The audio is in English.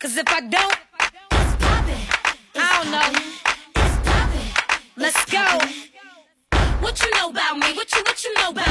Cause if I don't, I don't know. Let's go. What you know about me? What you know about